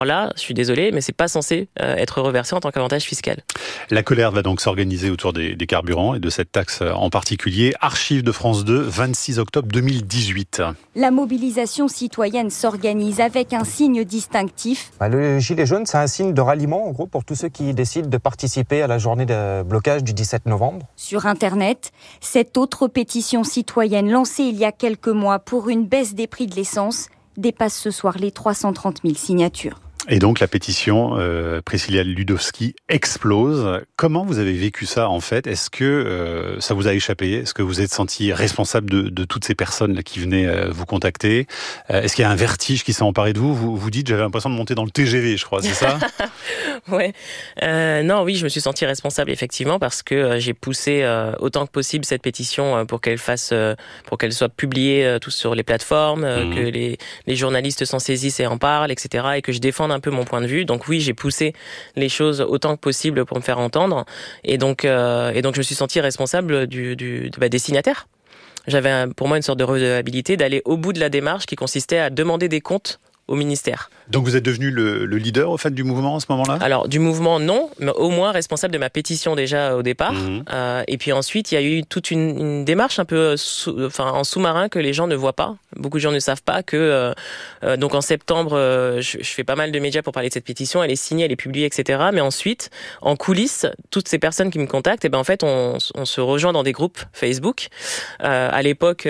là, je suis désolé, mais c'est pas censé être reversé en tant qu'avantage fiscal. La colère va donc s'organiser autour des carburants et de cette taxe en particulier. Archives de France 2, 26 octobre 2018. La mobilisation citoyenne s'organise avec un signe distinctif. Le gilet jaune, c'est un signe de ralliement, en gros, pour tous ceux qui décident de participer à la journée de blocage du 17 novembre. Sur Internet, cette autre pétition citoyenne lancée il y a quelques mois pour une baisse des prix de l'essence dépasse ce soir les 330 000 signatures. Et donc la pétition Priscilla Ludowski explose. Comment vous avez vécu ça en fait ? Est-ce que ça vous a échappé ? Est-ce que vous êtes senti responsable de toutes ces personnes là qui venaient vous contacter ? Est-ce qu'il y a un vertige qui s'est emparé de vous ? Vous dites j'avais l'impression de monter dans le TGV, je crois, c'est ça ? Ouais. Non, oui, je me suis senti responsable effectivement parce que j'ai poussé autant que possible cette pétition pour qu'elle soit publiée tous sur les plateformes, que les journalistes s'en saisissent et en parlent, etc. et que je défende un peu mon point de vue. Donc oui, j'ai poussé les choses autant que possible pour me faire entendre. Et donc je me suis senti responsable des signataires. J'avais pour moi une sorte de redevabilité d'aller au bout de la démarche qui consistait à demander des comptes au ministère. Donc vous êtes devenu le leader au fait du mouvement à ce moment-là ? Alors du mouvement non, mais au moins responsable de ma pétition déjà au départ. Et puis ensuite il y a eu toute une démarche un peu en sous-marin que les gens ne voient pas. Beaucoup de gens ne savent pas que donc en septembre je fais pas mal de médias pour parler de cette pétition. Elle est signée, elle est publiée, etc. Mais ensuite en coulisses, toutes ces personnes qui me contactent, en fait on se rejoint dans des groupes Facebook. À l'époque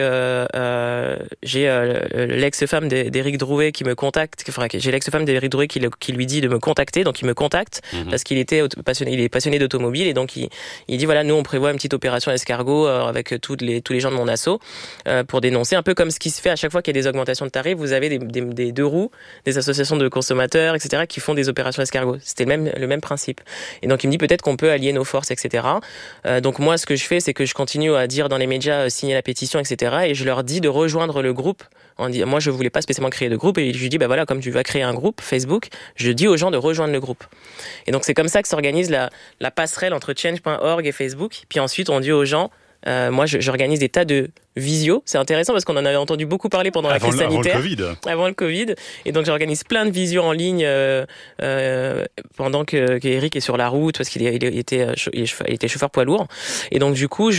j'ai l'ex-femme d'Éric Drouet qui me contacte. J'ai l'ex-femme d'Éric Drouet qui lui dit de me contacter, donc il me contacte parce qu'il était passionné, il est passionné d'automobile et donc il dit voilà, nous on prévoit une petite opération escargot avec tous les gens de mon asso pour dénoncer un peu comme ce qui se fait à chaque fois qu'il y a des augmentations de tarifs. Vous avez des deux roues, des associations de consommateurs, etc. qui font des opérations escargot. C'était le même principe. Et donc il me dit peut-être qu'on peut allier nos forces, etc. Donc moi ce que je fais, c'est que je continue à dire dans les médias signer la pétition, etc. Et je leur dis de rejoindre le groupe. Moi je voulais pas spécialement créer de groupe et je lui dis voilà, comme tu vas créer un groupe Facebook, je dis aux gens de rejoindre le groupe. Et donc c'est comme ça que s'organise la passerelle entre change.org et Facebook. Puis ensuite on dit aux gens, moi j'organise des tas de visio. C'est intéressant parce qu'on en avait entendu beaucoup parler pendant la crise sanitaire. Avant le Covid. Et donc j'organise plein de visios en ligne pendant qu'Éric est sur la route parce qu'il était chauffeur poids lourd. Et donc du coup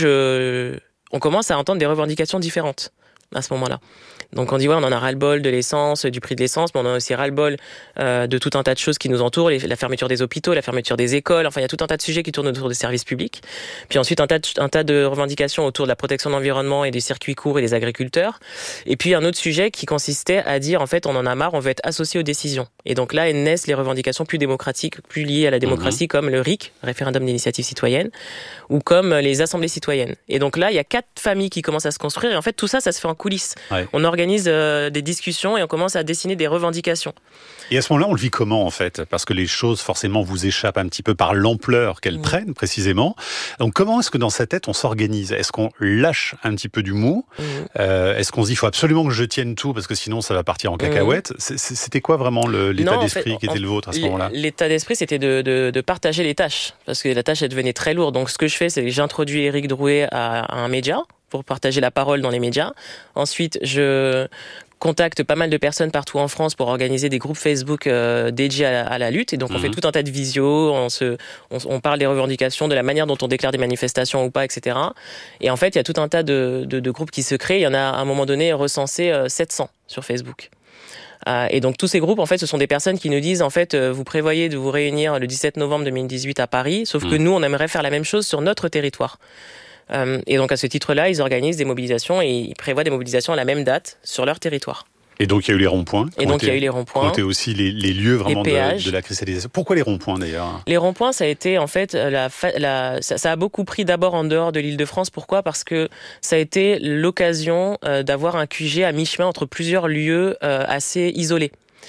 on commence à entendre des revendications différentes à ce moment-là. Donc on dit on en a ras-le-bol de l'essence, du prix de l'essence, mais on en a aussi ras-le-bol de tout un tas de choses qui nous entourent, la fermeture des hôpitaux, la fermeture des écoles, enfin il y a tout un tas de sujets qui tournent autour des services publics. Puis ensuite un tas de revendications autour de la protection de l'environnement et des circuits courts et des agriculteurs. Et puis un autre sujet qui consistait à dire en fait on en a marre, on veut être associé aux décisions. Et donc là naissent les revendications plus démocratiques, plus liées à la démocratie comme le RIC, référendum d'initiative citoyenne, ou comme les assemblées citoyennes. Et donc là il y a 4 familles qui commencent à se construire et en fait tout ça se fait en coulisses. Ouais. On organise des discussions et on commence à dessiner des revendications. Et à ce moment-là, on le vit comment en fait ? Parce que les choses forcément vous échappent un petit peu par l'ampleur qu'elles prennent précisément. Donc comment est-ce que dans sa tête on s'organise ? Est-ce qu'on lâche un petit peu du mou ? Est-ce qu'on se dit il faut absolument que je tienne tout parce que sinon ça va partir en cacahuète ? C'était quoi vraiment l'état d'esprit qui était le vôtre à ce moment-là ? L'état d'esprit c'était de partager les tâches parce que la tâche elle devenait très lourde. Donc ce que je fais c'est que j'introduis Éric Drouet à un média pour partager la parole dans les médias. Ensuite, je contacte pas mal de personnes partout en France pour organiser des groupes Facebook dédiés à la lutte. Et donc, on fait tout un tas de visios, on parle des revendications, de la manière dont on déclare des manifestations ou pas, etc. Et en fait, il y a tout un tas de groupes qui se créent. Il y en a, à un moment donné, recensé 700 sur Facebook. Et donc tous ces groupes en fait ce sont des personnes qui nous disent en fait vous prévoyez de vous réunir le 17 novembre 2018 à Paris, sauf que nous on aimerait faire la même chose sur notre territoire. Et donc à ce titre-là, ils organisent des mobilisations et ils prévoient des mobilisations à la même date sur leur territoire. Et donc il y a eu les ronds-points. Et donc il y a eu les ronds-points. Qui étaient aussi les lieux vraiment de la cristallisation. Pourquoi les ronds-points d'ailleurs ? Les ronds-points, ça a été en fait ça a beaucoup pris d'abord en dehors de l'Île-de-France. Pourquoi ? Parce que ça a été l'occasion d'avoir un QG à mi-chemin entre plusieurs lieux assez isolés.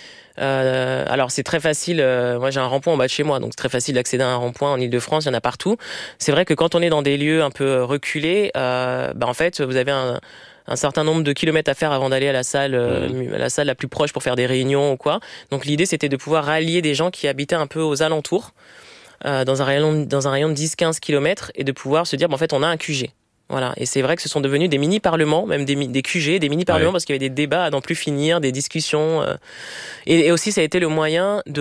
Alors c'est très facile, moi j'ai un rond-point en bas de chez moi, donc c'est très facile d'accéder à un rond-point en Île-de-France, il y en a partout. C'est vrai que quand on est dans des lieux un peu reculés, en fait vous avez un certain nombre de kilomètres à faire avant d'aller à la salle la plus proche pour faire des réunions ou quoi. Donc l'idée c'était de pouvoir rallier des gens qui habitaient un peu aux alentours, dans un rayon de 10-15 kilomètres et de pouvoir se dire en fait on a un QG. Voilà. Et c'est vrai que ce sont devenus des mini-parlements, même des QG, des mini-parlements, parce qu'il y avait des débats à n'en plus finir, des discussions. Et aussi, ça a été le moyen de